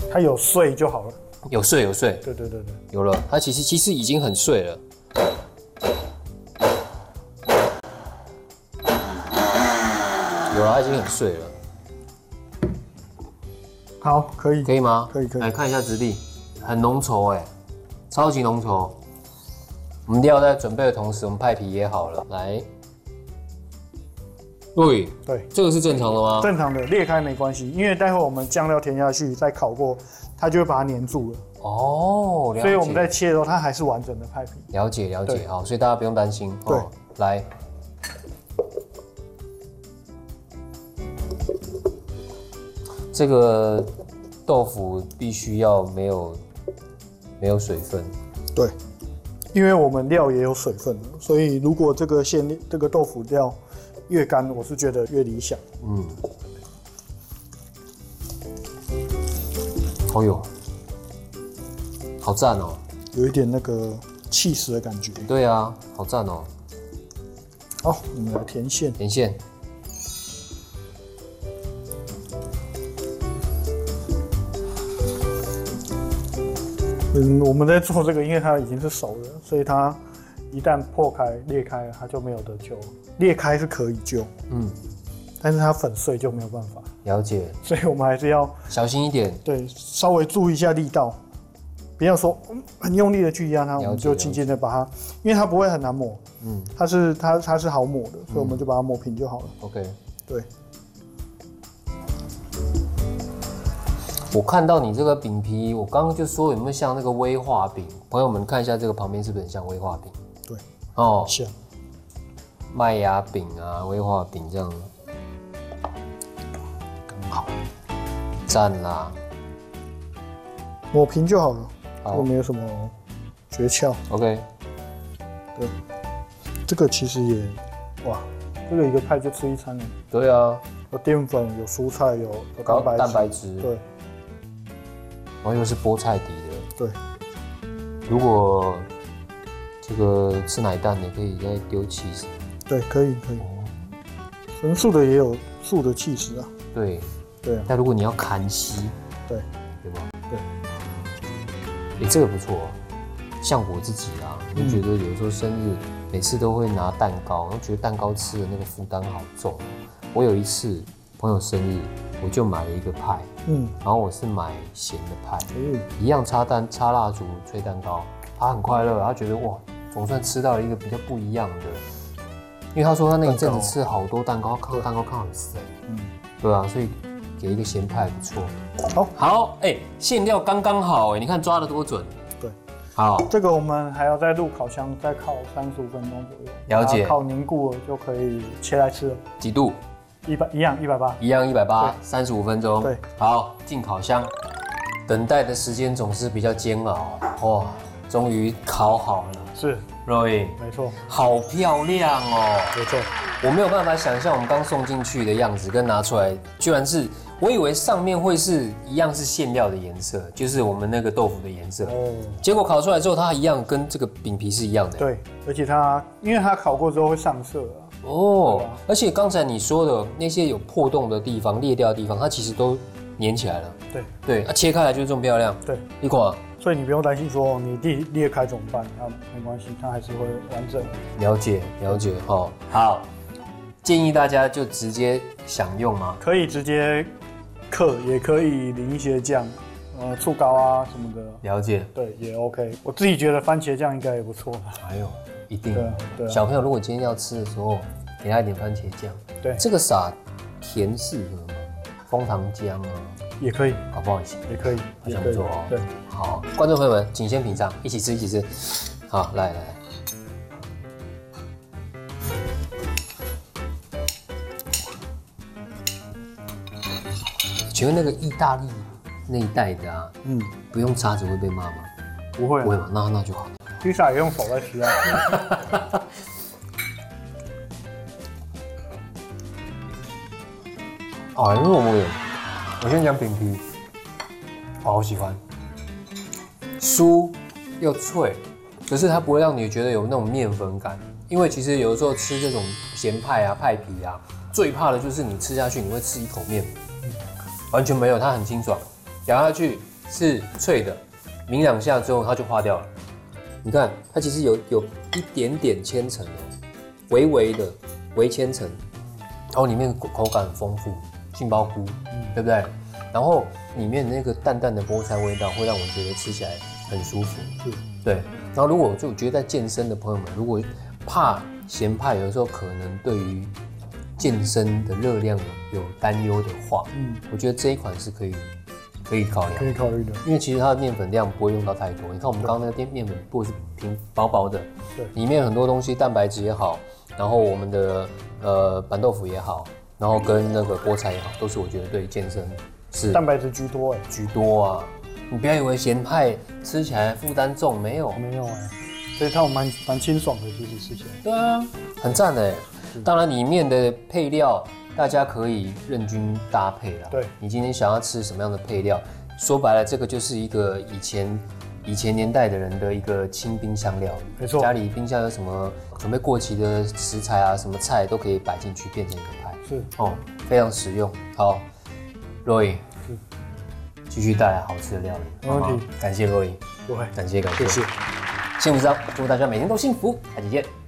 它有碎就好了。 有碎有碎， 对， 有了。它其实已经很碎了。有了，它已经很碎了。 好，可以， 可以吗？ 可以。 来看一下质地，很浓稠哎，超级浓稠。我们料在准备的同时，我们派皮也好了。来，对，这个是正常的吗？ 正常的，裂开没关系，因为待会我们酱料填下去再烤过，它就会把它粘住了。 哦，了解。 所以我们在切的时候，它还是完整的派皮。 了解，好，所以大家不用担心。 对， 来。这个豆腐必须要没有水分， 对，因为我们料也有水分，所以如果这个豆腐料越干，我是觉得越理想。 哦呦，好赞哦， 有一点那个气势的感觉。 对啊，好赞哦。 好，我们来填馅。 填馅。 我们在做这个，因为它已经是熟了，所以它一旦破开、裂开了，它就没有得救。裂开是可以救，但是它粉碎就没有办法。 了解。 所以我们还是要小心一点， 对，稍微注意一下力道，不要说很用力的去压它，我们就轻轻的把它，因为它不会很难抹，它是好抹的，所以我们就把它抹平就好了。 OK， 对。 我看到你这个饼皮，我刚刚就说有没有像那个威化饼？朋友们看一下这个旁边是不是很像威化饼？ 对， 哦， 像麦芽饼啊，威化饼这样， 刚好， 赞啦！ 抹平就好了， 好， 我没有什么诀窍。 OK， 对，这个其实也，哇，这个一个派就吃一餐了。 对啊， 有淀粉，有蔬菜，有蛋白质， 对。 然后又是菠菜底的， 对。 如果这个吃奶蛋的，可以再丢起司。 对，可以。纯素的也有素的起司啊。 对。 对啊。 但如果你要砍西，对吧？ 对。 这个不错。像我自己啊，就觉得有时候生日每次都会拿蛋糕，我觉得蛋糕吃的那个负担好重。我有一次朋友生日，我就买了一个派，然后我是买咸的派，一样插蜡烛吹蛋糕，他很快乐，他觉得哇，总算吃到了一个比较不一样的，因为他说他那一阵子吃了好多蛋糕，看到蛋糕看很肥，对啊，所以给一个咸派不错。好，馅料刚刚好，你看抓得多准。对，好， 这个我们还要再入烤箱，再烤35分钟左右， 了解， 烤凝固了就可以切来吃了。 几度 ？100，一样180， 一样180，35分钟。 对， 好，进烤箱。等待的时间总是比较煎熬，哇，终于烤好了。 是 ，Roy， 没错， 好漂亮哦。 没错， 我没有办法想象我们刚送进去的样子跟拿出来，居然是我以为上面会是一样是馅料的颜色，就是我们那个豆腐的颜色。结果烤出来之后，它一样跟这个饼皮是一样的。 对，而且因为它烤过之后会上色啊。 而且刚才你说的那些有破洞的地方、裂掉的地方，它其实都粘起来了。对，切开来就是这么漂亮。 对， 一块。 所以你不用担心说你裂开怎么办，那没关系，它还是会完整。 了解哦。好，建议大家就直接享用吗？ 可以直接嗑，也可以淋一些酱，醋膏啊什么的。 了解。 对，也 OK。我自己觉得番茄酱应该也不错。 哎呦，一定。 对。 小朋友如果今天要吃的时候，给他一点番茄酱。 对。 这个撒甜适合吗？枫糖浆啊。 也可以， 搞不好也行， 也可以， 好像不错哦。 对， 好，观众朋友们，请先品尝，一起吃。好，来。请问那个意大利那一带的啊，不用叉子会被骂吗？ 不会， 不会吗？那就好。 披萨也用手在吃啊。 很入味。我先讲饼皮，我好喜欢，酥又脆，可是它不会让你觉得有那种面粉感，因为其实有的时候吃这种咸派啊、派皮啊，最怕的就是你吃下去你会吃一口面粉，完全没有，它很清爽，咬下去是脆的，抿2下之后它就化掉了。你看，它其实有一点点千层哦，微微的微千层，然后里面口感很丰富，杏鲍菇，对不对？然后里面那个淡淡的菠菜味道，会让我觉得吃起来很舒服。对。然后如果就觉得在健身的朋友们，如果怕咸派，有的时候可能对于健身的热量有担忧的话，我觉得这一款是可以考虑的，因为其实它的面粉量不会用到太多。你看我们刚刚那个面粉布是平薄薄的，对，里面很多东西，蛋白质也好，然后我们的板豆腐也好，然后跟那个菠菜也好，都是我觉得对健身是蛋白质居多啊。 你不要以为咸派吃起来负担重，没有这一套蛮清爽的，其实吃起来。 对啊，很赞哎。当然里面的配料大家可以任君搭配啦。 对， 你今天想要吃什么样的配料，说白了，这个就是一个以前年代的人的一个轻冰箱料理。 没错， 家里冰箱有什么准备过期的食材啊，什么菜都可以摆进去，变成一个派。 是哦，非常实用。好 ，Roy， 继续带来好吃的料理。 没问题， 感谢 Roy， 不会， 感谢， 谢谢。 幸福商，祝大家每天都幸福，下期见。